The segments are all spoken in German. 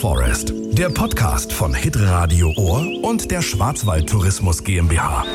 Forest, der Podcast von Hitradio Ohr und der Schwarzwald Tourismus GmbH.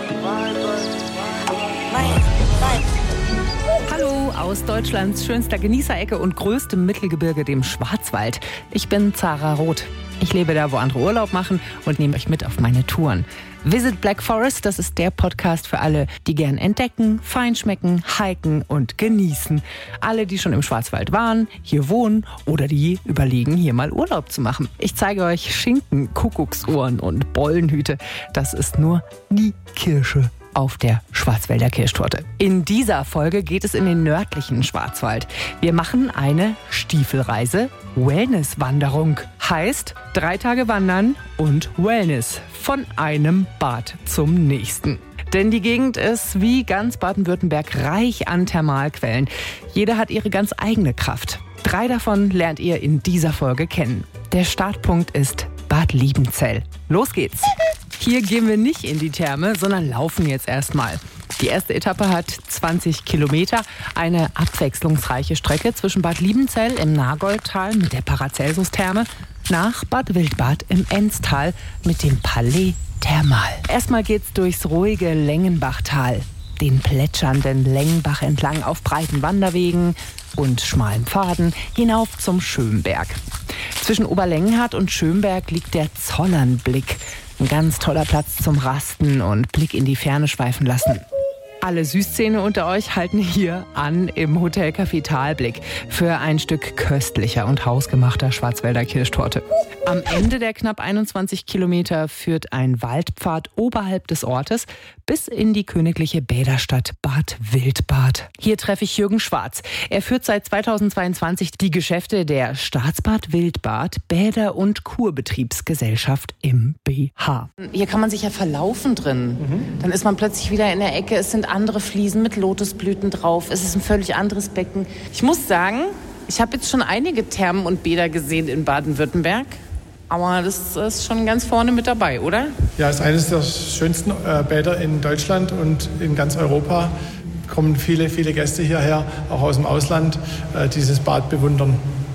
Hallo aus Deutschlands schönster Genießerecke und größtem Mittelgebirge, dem Schwarzwald. Ich bin Zara Roth. Ich lebe da, wo andere Urlaub machen und nehme euch mit auf meine Touren. Visit Black Forest, das ist der Podcast für alle, die gern entdecken, feinschmecken, hiken und genießen. Alle, die schon im Schwarzwald waren, hier wohnen oder die überlegen, hier mal Urlaub zu machen. Ich zeige euch Schinken, Kuckucksohren und Bollenhüte. Das ist nur die Kirsche auf der Schwarzwälder Kirschtorte. In dieser Folge geht es in den nördlichen Schwarzwald. Wir machen eine Stiefelreise, Wellnesswanderung. Heißt 3 Tage wandern und Wellness von einem Bad zum nächsten. Denn die Gegend ist wie ganz Baden-Württemberg reich an Thermalquellen. Jede hat ihre ganz eigene Kraft. 3 davon lernt ihr in dieser Folge kennen. Der Startpunkt ist Bad Liebenzell. Los geht's! Hier gehen wir nicht in die Therme, sondern laufen jetzt erstmal. Die erste Etappe hat 20 Kilometer, eine abwechslungsreiche Strecke zwischen Bad Liebenzell im Nagoldtal mit der Paracelsus-Therme nach Bad Wildbad im Enztal mit dem Palais Thermal. Erstmal geht's durchs ruhige Lengenbachtal, den plätschernden Lengenbach entlang auf breiten Wanderwegen und schmalen Pfaden hinauf zum Schönberg. Zwischen Oberlengenhardt und Schönberg liegt der Zollernblick. Ein ganz toller Platz zum Rasten und Blick in die Ferne schweifen lassen. Alle Süßzähne unter euch halten hier an im Hotelcafé Talblick für ein Stück köstlicher und hausgemachter Schwarzwälder Kirschtorte. Am Ende der knapp 21 Kilometer führt ein Waldpfad oberhalb des Ortes bis in die königliche Bäderstadt Bad Wildbad. Hier treffe ich Jürgen Schwarz. Er führt seit 2022 die Geschäfte der Staatsbad Wildbad Bäder- und Kurbetriebsgesellschaft MBH. Hier kann man sich ja verlaufen drin. Dann ist man plötzlich wieder in der Ecke. Es sind andere Fliesen mit Lotusblüten drauf. Es ist ein völlig anderes Becken. Ich muss sagen, ich habe jetzt schon einige Thermen und Bäder gesehen in Baden-Württemberg. Aber das ist schon ganz vorne mit dabei, oder? Ja, es ist eines der schönsten Bäder in Deutschland und in ganz Europa. Kommen viele, viele Gäste hierher, auch aus dem Ausland, dieses Bad bewundern.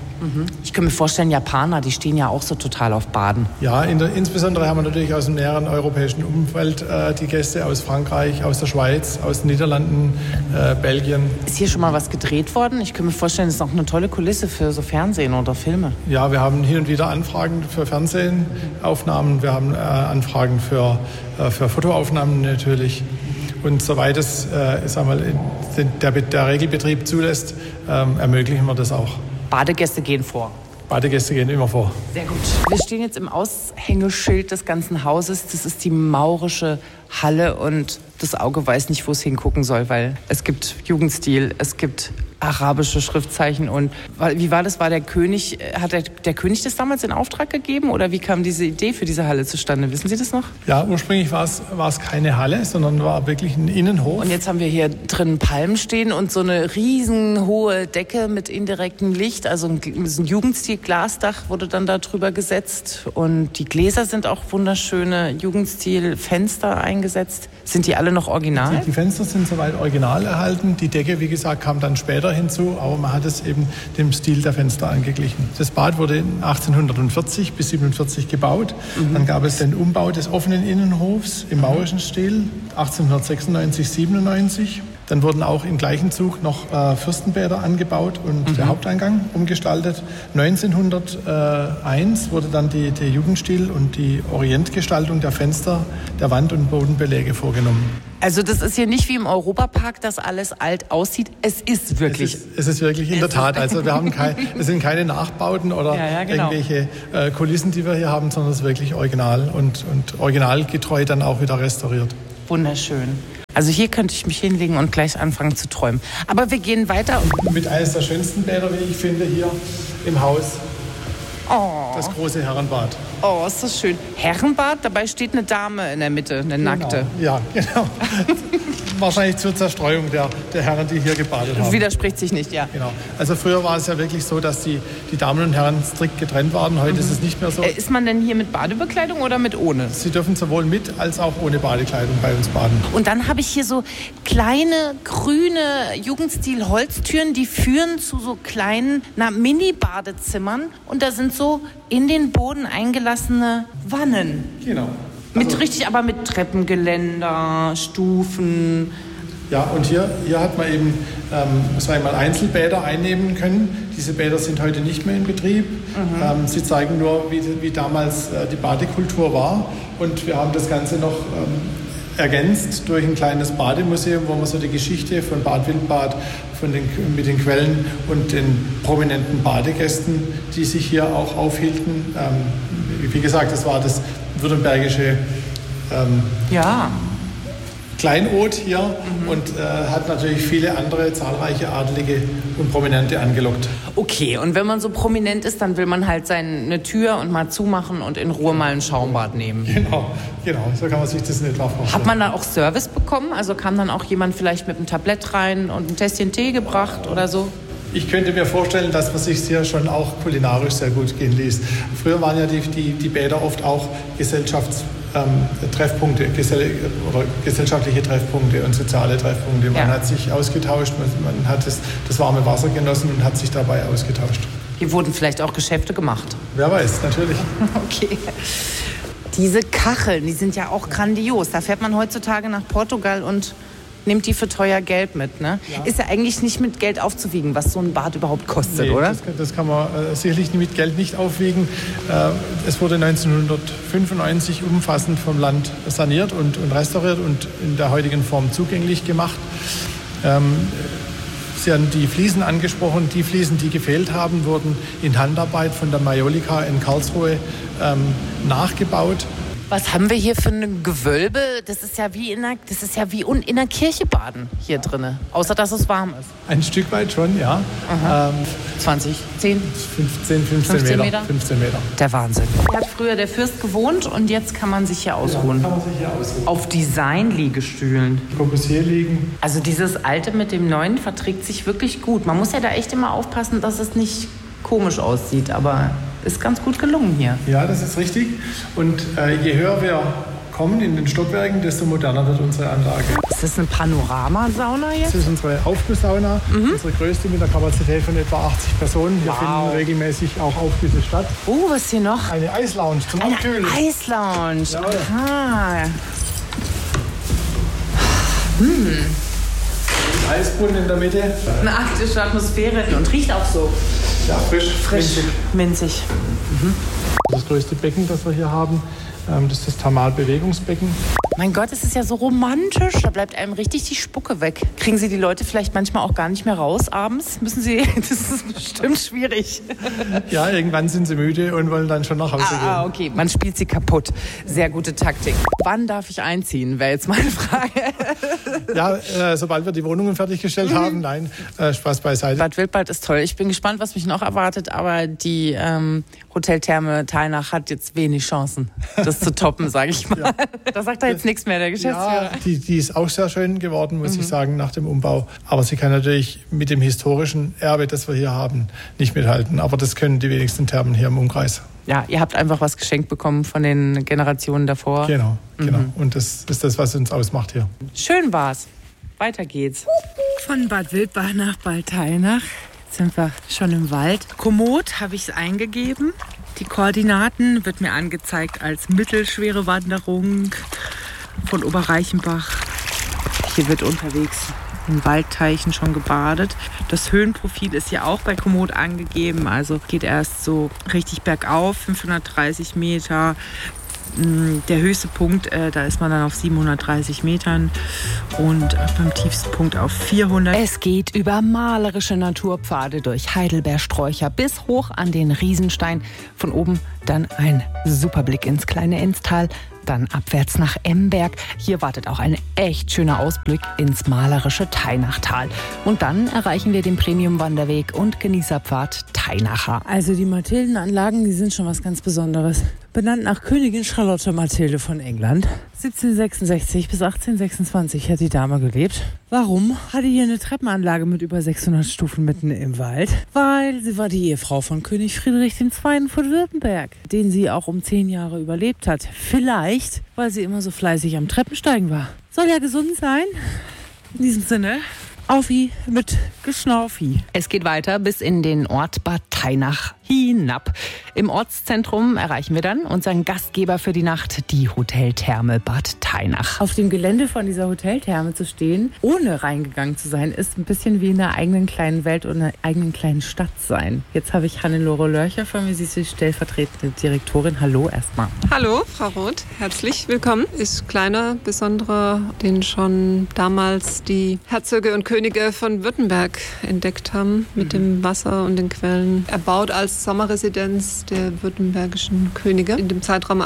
Ich kann mir vorstellen, Japaner, die stehen ja auch so total auf Baden. Ja, insbesondere haben wir natürlich aus dem näheren europäischen Umfeld die Gäste aus Frankreich, aus der Schweiz, aus den Niederlanden, Belgien. Ist hier schon mal was gedreht worden? Ich kann mir vorstellen, das ist auch eine tolle Kulisse für so Fernsehen oder Filme. Ja, wir haben hin und wieder Anfragen für Fernsehaufnahmen, wir haben Anfragen für Fotoaufnahmen natürlich. Und soweit es der Regelbetrieb zulässt, ermöglichen wir das auch. Badegäste gehen vor. Badegäste gehen immer vor. Sehr gut. Wir stehen jetzt im Aushängeschild des ganzen Hauses. Das ist die Maurische Halle und das Auge weiß nicht, wo es hingucken soll, weil es gibt Jugendstil, es gibt arabische Schriftzeichen. Und wie war das? Hat der König das damals in Auftrag gegeben oder wie kam diese Idee für diese Halle zustande? Wissen Sie das noch? Ja, ursprünglich war es keine Halle, sondern war wirklich ein Innenhof. Und jetzt haben wir hier drin Palmen stehen und so eine riesenhohe Decke mit indirektem Licht. Also ein Jugendstil-Glasdach wurde dann da drüber gesetzt. Und die Gläser sind auch wunderschöne Jugendstil-Fenster eingesetzt. Sind die alle noch original? Die Fenster sind soweit original erhalten. Die Decke, wie gesagt, kam dann später hinzu, aber man hat es eben dem Stil der Fenster angeglichen. Das Bad wurde 1840 bis 47 gebaut. Dann gab es den Umbau des offenen Innenhofs im maurischen Stil 1896, 97. Dann wurden auch im gleichen Zug noch Fürstenbäder angebaut und der Haupteingang umgestaltet. 1901 wurde dann der Jugendstil und die Orientgestaltung der Fenster, der Wand- und Bodenbeläge vorgenommen. Also das ist hier nicht wie im Europapark, dass alles alt aussieht. Es ist wirklich. Es ist wirklich in der Tat. Also wir haben es sind keine Nachbauten oder irgendwelche Kulissen, die wir hier haben, sondern es ist wirklich original und originalgetreu dann auch wieder restauriert. Wunderschön. Also hier könnte ich mich hinlegen und gleich anfangen zu träumen. Aber wir gehen weiter. Mit eines der schönsten Bäder, wie ich finde, hier im Haus. Oh. Das große Herrenbad. Oh, ist das schön. Herrenbad, dabei steht eine Dame in der Mitte, eine nackte. Ja, genau. Wahrscheinlich zur Zerstreuung der Herren, die hier gebadet haben. Widerspricht sich nicht, ja. Genau. Also früher war es ja wirklich so, dass die Damen und Herren strikt getrennt waren. Heute ist es nicht mehr so. Ist man denn hier mit Badebekleidung oder mit ohne? Sie dürfen sowohl mit als auch ohne Badekleidung bei uns baden. Und dann habe ich hier so kleine, grüne Jugendstil-Holztüren, die führen zu so kleinen Mini-Badezimmern. Und da sind so in den Boden eingelassene Wannen. Genau. Aber mit Treppengeländer, Stufen. Ja, und hier hat man eben einmal Einzelbäder einnehmen können. Diese Bäder sind heute nicht mehr in Betrieb. Sie zeigen nur, wie damals die Badekultur war. Und wir haben das Ganze noch ergänzt durch ein kleines Bademuseum, wo man so die Geschichte von Bad Wildbad mit den Quellen und den prominenten Badegästen, die sich hier auch aufhielten. Wie gesagt, das war das württembergische Kleinod hier und hat natürlich viele andere zahlreiche Adelige und Prominente angelockt. Okay, und wenn man so prominent ist, dann will man halt seine Tür und mal zumachen und in Ruhe mal ein Schaumbad nehmen. Genau, so kann man sich das in etwa vorstellen. Hat man da auch Service bekommen? Also kam dann auch jemand vielleicht mit einem Tablett rein und ein Tässchen Tee gebracht oder so? Ich könnte mir vorstellen, dass man sich hier schon auch kulinarisch sehr gut gehen ließ. Früher waren ja die Bäder oft auch Treffpunkte oder gesellschaftliche Treffpunkte und soziale Treffpunkte. Man hat sich ausgetauscht, man hat das warme Wasser genossen und hat sich dabei ausgetauscht. Hier wurden vielleicht auch Geschäfte gemacht. Wer weiß, natürlich. Okay. Diese Kacheln, die sind ja auch grandios. Da fährt man heutzutage nach Portugal und nimmt die für teuer Geld mit, ne? Ja. Ist ja eigentlich nicht mit Geld aufzuwiegen, was so ein Bad überhaupt kostet, oder? Das kann man sicherlich mit Geld nicht aufwiegen. Es wurde 1995 umfassend vom Land saniert und restauriert und in der heutigen Form zugänglich gemacht. Sie haben die Fliesen angesprochen. Die Fliesen, die gefehlt haben, wurden in Handarbeit von der Majolika in Karlsruhe nachgebaut. Was haben wir hier für ein Gewölbe? Das ist ja wie in einer Kirche baden hier drin. Außer, dass es warm ist. Ein Stück weit schon, ja. 20, 10? 15 Meter. 15 Meter. Der Wahnsinn. Hier hat früher der Fürst gewohnt und jetzt kann man sich hier ausruhen. Ja, kann man sich hier ausruhen. Auf Design-Liegestühlen. Corbusier liegen. Also dieses Alte mit dem Neuen verträgt sich wirklich gut. Man muss ja da echt immer aufpassen, dass es nicht komisch aussieht, aber ist ganz gut gelungen hier. Ja, das ist richtig. Und je höher wir kommen in den Stockwerken, desto moderner wird unsere Anlage. Ist das eine Panoramasauna jetzt? Das ist unsere Aufgusssauna, unsere größte mit einer Kapazität von etwa 80 Personen. Hier finden regelmäßig auch Aufgüsse statt. Was ist hier noch? Eine Eislounge zum Abkühlen. Eine Eislounge. Jawohl. Aha. Eisbrunnen in der Mitte. Eine arktische Atmosphäre und riecht auch so. Ja, frisch. Minzig. Das größte Becken, das wir hier haben, das ist das Thermalbewegungsbecken. Mein Gott, es ist ja so romantisch. Da bleibt einem richtig die Spucke weg. Kriegen Sie die Leute vielleicht manchmal auch gar nicht mehr raus abends? Das ist bestimmt schwierig. Ja, irgendwann sind sie müde und wollen dann schon nach Hause gehen. Okay. Man spielt sie kaputt. Sehr gute Taktik. Wann darf ich einziehen, wäre jetzt meine Frage. Ja, sobald wir die Wohnungen fertiggestellt haben. Nein, Spaß beiseite. Bad Wildbad ist toll. Ich bin gespannt, was mich noch erwartet. Aber die Hoteltherme Tainach hat jetzt wenig Chancen, das zu toppen, sage ich mal. Ja. Da sagt er jetzt nichts mehr, der Geschäftsführer. Ja, die ist auch sehr schön geworden, muss ich sagen, nach dem Umbau. Aber sie kann natürlich mit dem historischen Erbe, das wir hier haben, nicht mithalten. Aber das können die wenigsten Thermen hier im Umkreis. Ja, ihr habt einfach was geschenkt bekommen von den Generationen davor. Genau. Und das ist das, was uns ausmacht hier. Schön war's. Weiter geht's. Von Bad Wildbad nach Bad Tainach. Jetzt sind wir schon im Wald. Komoot habe ich es eingegeben. Die Koordinaten wird mir angezeigt als mittelschwere Wanderung von Oberreichenbach. Hier wird unterwegs in Waldteichen schon gebadet. Das Höhenprofil ist hier auch bei Komoot angegeben. Also geht erst so richtig bergauf, 530 Meter. Der höchste Punkt, da ist man dann auf 730 Metern und beim tiefsten Punkt auf 400. Es geht über malerische Naturpfade durch Heidelbeersträucher bis hoch an den Riesenstein. Von oben dann ein super Blick ins kleine Enztal, dann abwärts nach Emberg. Hier wartet auch ein echt schöner Ausblick ins malerische Tainachtal. Und dann erreichen wir den Premium-Wanderweg und Genießerpfad Tainacher. Also die Mathildenanlagen, die sind schon was ganz Besonderes. Benannt nach Königin Charlotte Mathilde von England. 1766 bis 1826 hat die Dame gelebt. Warum hatte hier eine Treppenanlage mit über 600 Stufen mitten im Wald? Weil sie war die Ehefrau von König Friedrich II. Von Württemberg, den sie auch um 10 Jahre überlebt hat. Vielleicht, weil sie immer so fleißig am Treppensteigen war. Soll ja gesund sein. In diesem Sinne, Aufi mit Geschnaufi. Es geht weiter bis in den Ort Bad Tainach hinab. Im Ortszentrum erreichen wir dann unseren Gastgeber für die Nacht, die Hoteltherme Bad Tainach. Auf dem Gelände von dieser Hoteltherme zu stehen, ohne reingegangen zu sein, ist ein bisschen wie in einer eigenen kleinen Welt und einer eigenen kleinen Stadt sein. Jetzt habe ich Hannelore Lörcher von mir, sie ist die stellvertretende Direktorin. Hallo erstmal. Hallo, Frau Roth, herzlich willkommen. Ist kleiner, besonderer, den schon damals die Herzöge und Könige von Württemberg entdeckt haben, mit dem Wasser und den Quellen. Erbaut als Sommerresidenz der württembergischen Könige in dem Zeitraum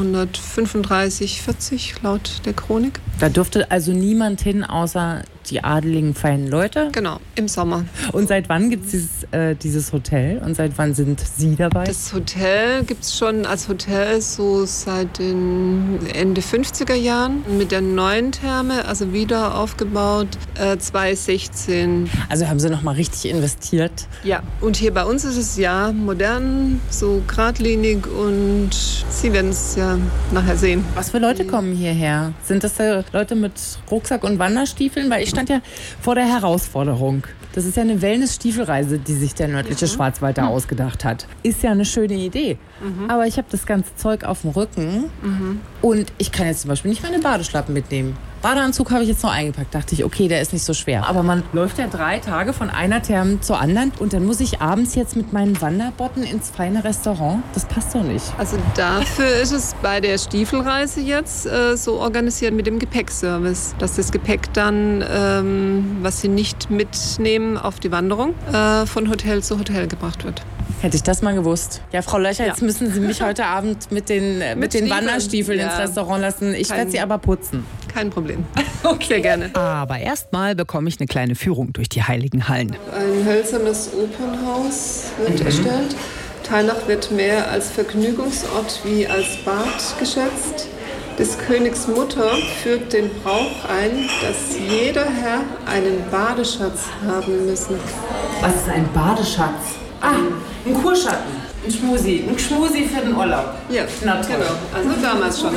1835-40 laut der Chronik. Da durfte also niemand hin, außer die adeligen feinen Leute? Genau, im Sommer. Und seit wann gibt es dieses Hotel und seit wann sind Sie dabei? Das Hotel gibt es schon als Hotel so seit den Ende 50er Jahren mit der neuen Therme, also wieder aufgebaut 2016. Also haben Sie noch mal richtig investiert? Ja, und hier bei uns ist es ja modern, so geradlinig und Sie werden es ja nachher sehen. Was für Leute kommen hierher? Sind das Leute mit Rucksack und Wanderstiefeln? Weil ich stand ja vor der Herausforderung. Das ist ja eine Wellness-Stiefelreise, die sich der nördliche Schwarzwald da ausgedacht hat. Ist ja eine schöne Idee. Aber ich habe das ganze Zeug auf dem Rücken und ich kann jetzt zum Beispiel nicht meine Badeschlappen mitnehmen. Badeanzug habe ich jetzt noch eingepackt. Dachte ich, okay, der ist nicht so schwer. Aber man läuft ja 3 Tage von einer Therme zur anderen und dann muss ich abends jetzt mit meinen Wanderbotten ins feine Restaurant. Das passt doch nicht. Also dafür ist es bei der Stiefelreise jetzt so organisiert mit dem Gepäckservice, dass das Gepäck dann, was Sie nicht mitnehmen auf die Wanderung, von Hotel zu Hotel gebracht wird. Hätte ich das mal gewusst. Ja, Frau Löcher, jetzt müssen Sie mich heute Abend mit den Wanderstiefeln ins Restaurant lassen. Ich werde sie aber putzen. Kein Problem. Okay. Sehr gerne. Aber erstmal bekomme ich eine kleine Führung durch die Heiligen Hallen. Ein hölzernes Opernhaus wird erstellt. Tainach wird mehr als Vergnügungsort wie als Bad geschätzt. Des Königs Mutter führt den Brauch ein, dass jeder Herr einen Badeschatz haben müssen. Was ist ein Badeschatz? Ein Kurschatten. Ein Schmusi für den Urlaub. Ja, genau. Also damals schon.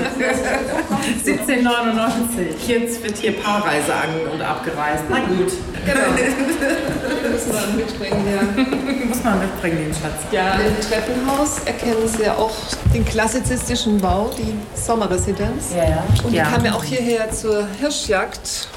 1799. Jetzt wird hier Paarreise an- und abgereist. Na gut. Genau. Müssen wir mitbringen, ja. Muss man mitbringen, den Schatz. Ja. Im Treppenhaus erkennen Sie ja auch den klassizistischen Bau, die Sommerresidenz. Ja. Und die kam ja auch hierher zur Hirschjagd.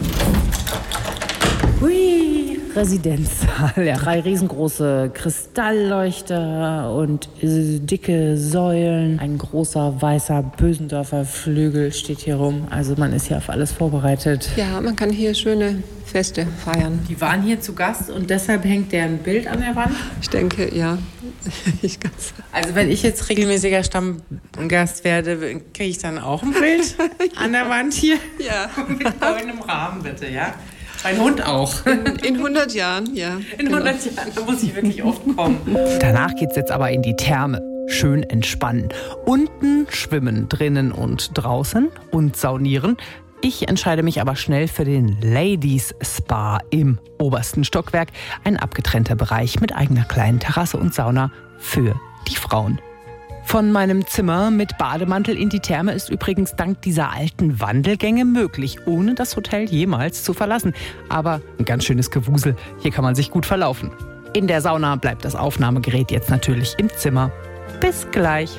Hui, Residenzsaal. Ja, 3 riesengroße Kristallleuchter und dicke Säulen. Ein großer weißer Bösendorfer Flügel steht hier rum. Also man ist hier auf alles vorbereitet. Ja, man kann hier schöne Feste feiern. Die waren hier zu Gast und deshalb hängt deren Bild an der Wand? Ich denke, ja. Also wenn ich jetzt regelmäßiger Stammgast werde, kriege ich dann auch ein Bild an der Wand hier? Ja. Mit goldenem Rahmen bitte, ja? Mein Hund auch. In 100 Jahren, ja. In 100 Jahren, da muss ich wirklich oft kommen. Danach geht's jetzt aber in die Therme. Schön entspannen. Unten schwimmen, drinnen und draußen und saunieren. Ich entscheide mich aber schnell für den Ladies Spa im obersten Stockwerk. Ein abgetrennter Bereich mit eigener kleinen Terrasse und Sauna für die Frauen. Von meinem Zimmer mit Bademantel in die Therme ist übrigens dank dieser alten Wandelgänge möglich, ohne das Hotel jemals zu verlassen. Aber ein ganz schönes Gewusel, hier kann man sich gut verlaufen. In der Sauna bleibt das Aufnahmegerät jetzt natürlich im Zimmer. Bis gleich.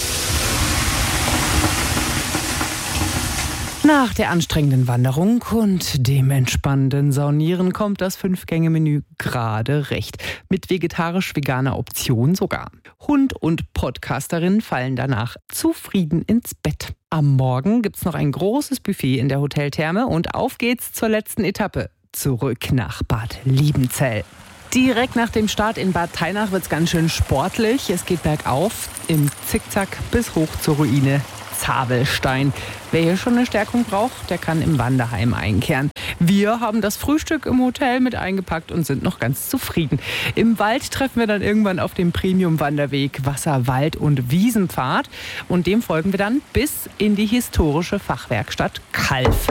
Nach der anstrengenden Wanderung und dem entspannenden Saunieren kommt das 5-Gänge-Menü gerade recht. Mit vegetarisch-veganer Option sogar. Hund und Podcasterin fallen danach zufrieden ins Bett. Am Morgen gibt's noch ein großes Buffet in der Hoteltherme und auf geht's zur letzten Etappe. Zurück nach Bad Liebenzell. Direkt nach dem Start in Bad Tainach wird's ganz schön sportlich. Es geht bergauf im Zickzack bis hoch zur Ruine Zabelstein. Wer hier schon eine Stärkung braucht, der kann im Wanderheim einkehren. Wir haben das Frühstück im Hotel mit eingepackt und sind noch ganz zufrieden. Im Wald treffen wir dann irgendwann auf dem Premium-Wanderweg Wasser-, Wald- und Wiesenpfad. Und dem folgen wir dann bis in die historische Fachwerkstatt Calw.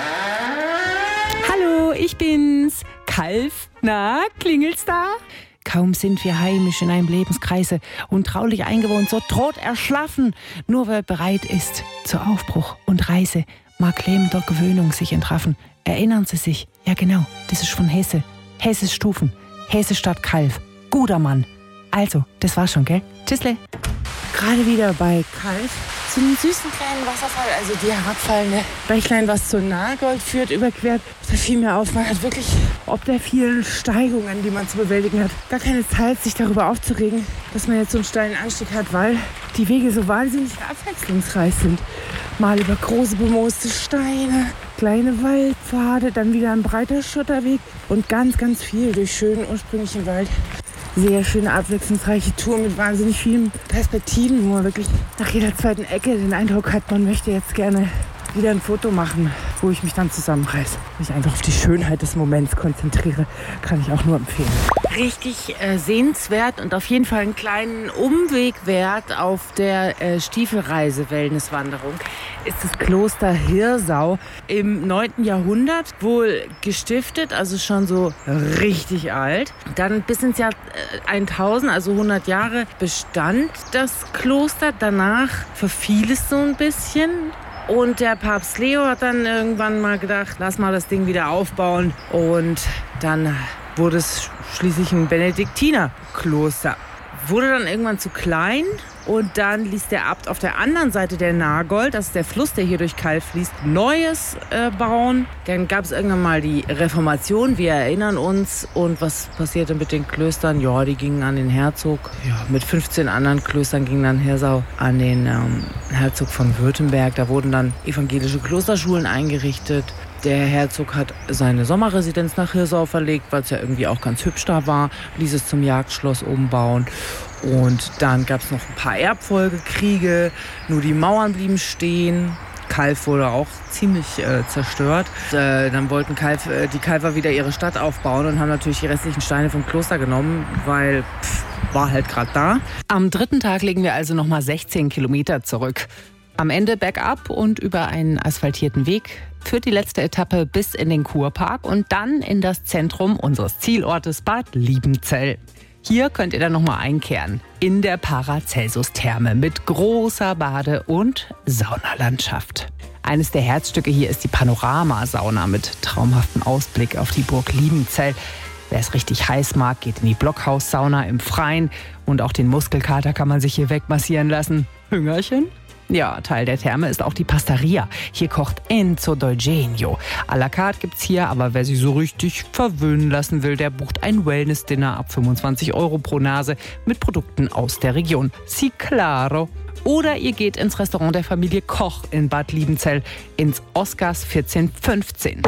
Hallo, ich bin's. Calw, na, klingelt's da? Kaum sind wir heimisch in einem Lebenskreise und traulich eingewohnt, so droht erschlaffen. Nur wer bereit ist zur Aufbruch und Reise, mag Leben der Gewöhnung sich entraffen. Erinnern Sie sich, ja genau, das ist von Hesse. Hesses Stufen, Hessestadt Calw. Guter Mann, Also, das war's schon, gell? Tschüssle. Gerade wieder bei Kalf. So einen süßen kleinen Wasserfall, also die herabfallende Bächlein, was zur Nagold führt, überquert. Da fiel mir auf, man hat wirklich, ob der vielen Steigungen, die man zu bewältigen hat, gar keine Zeit, sich darüber aufzuregen, dass man jetzt so einen steilen Anstieg hat, weil die Wege so wahnsinnig abwechslungsreich sind. Mal über große bemooste Steine, kleine Waldpfade, dann wieder ein breiter Schotterweg und ganz, ganz viel durch schönen ursprünglichen Wald. Sehr schöne, abwechslungsreiche Tour mit wahnsinnig vielen Perspektiven, wo man wirklich nach jeder zweiten Ecke den Eindruck hat, man möchte jetzt gerne wieder ein Foto machen, wo ich mich dann zusammenreiße. Mich einfach auf die Schönheit des Moments konzentriere, kann ich auch nur empfehlen. Richtig sehenswert und auf jeden Fall einen kleinen Umweg wert auf der Stiefelreise-Wellnesswanderung ist das Kloster Hirsau. Im 9. Jahrhundert wohl gestiftet, also schon so richtig alt. Dann bis ins Jahr 1000, also 100 Jahre, bestand das Kloster. Danach verfiel es so ein bisschen. Und der Papst Leo hat dann irgendwann mal gedacht, lass mal das Ding wieder aufbauen. Und dann wurde es schließlich ein Benediktinerkloster. Wurde dann irgendwann zu klein und dann ließ der Abt auf der anderen Seite der Nagold, das ist der Fluss, der hier durch Kalf fließt, Neues bauen. Dann gab es irgendwann mal die Reformation, wir erinnern uns. Und was passierte mit den Klöstern? Ja, die gingen an den Herzog. Ja, mit 15 anderen Klöstern ging dann Hirsau an den Herzog von Württemberg. Da wurden dann evangelische Klosterschulen eingerichtet. Der Herzog hat seine Sommerresidenz nach Hirsau verlegt, weil es ja irgendwie auch ganz hübsch da war, ließ es zum Jagdschloss umbauen. Und dann gab es noch ein paar Erbfolgekriege, nur die Mauern blieben stehen. Kalf wurde auch ziemlich zerstört. Dann wollten die Kalfer wieder ihre Stadt aufbauen und haben natürlich die restlichen Steine vom Kloster genommen, weil war halt gerade da. Am 3. Tag legen wir also nochmal 16 Kilometer zurück. Am Ende bergab und über einen asphaltierten Weg führt die letzte Etappe bis in den Kurpark und dann in das Zentrum unseres Zielortes Bad Liebenzell. Hier könnt ihr dann nochmal einkehren in der Paracelsus-Therme mit großer Bade- und Saunalandschaft. Eines der Herzstücke hier ist die Panoramasauna mit traumhaftem Ausblick auf die Burg Liebenzell. Wer es richtig heiß mag, geht in die Blockhaussauna im Freien und auch den Muskelkater kann man sich hier wegmassieren lassen. Hüngerchen? Ja, Teil der Therme ist auch die Pastaria. Hier kocht Enzo Dolgenio. À la carte gibt's hier, aber wer sich so richtig verwöhnen lassen will, der bucht ein Wellness-Dinner ab 25 € pro Nase mit Produkten aus der Region. Si claro. Oder ihr geht ins Restaurant der Familie Koch in Bad Liebenzell ins Oscars 1415.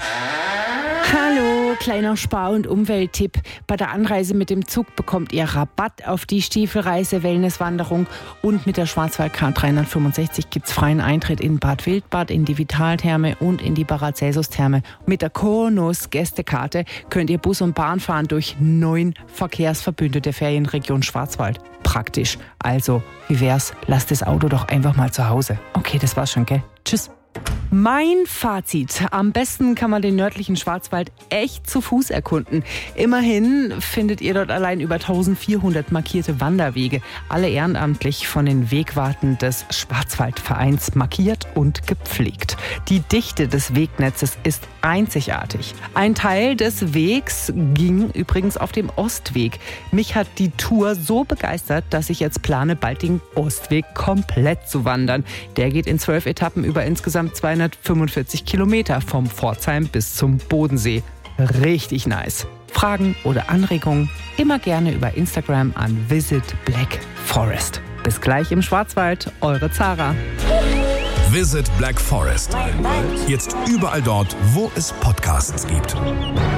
Hallo, kleiner Spar- und Umwelttipp. Bei der Anreise mit dem Zug bekommt ihr Rabatt auf die Stiefelreise-Wellnesswanderung und mit der Schwarzwaldcard 365 gibt's freien Eintritt in Bad Wildbad, in die Vitaltherme und in die Paracelsus-Therme. Mit der Konus-Gästekarte könnt ihr Bus und Bahn fahren durch 9 Verkehrsverbünde der Ferienregion Schwarzwald. Praktisch. Also, wie wär's? Lasst das Auto doch einfach mal zu Hause. Okay, das war's schon, gell? Tschüss. Mein Fazit. Am besten kann man den nördlichen Schwarzwald echt zu Fuß erkunden. Immerhin findet ihr dort allein über 1400 markierte Wanderwege, alle ehrenamtlich von den Wegwarten des Schwarzwaldvereins markiert und gepflegt. Die Dichte des Wegnetzes ist einzigartig. Ein Teil des Wegs ging übrigens auf dem Ostweg. Mich hat die Tour so begeistert, dass ich jetzt plane, bald den Ostweg komplett zu wandern. Der geht in 12 Etappen über insgesamt 245 Kilometer vom Pforzheim bis zum Bodensee. Richtig nice. Fragen oder Anregungen immer gerne über Instagram an Visit Black Forest. Bis gleich im Schwarzwald, eure Zara. Visit Black Forest. Jetzt überall dort, wo es Podcasts gibt.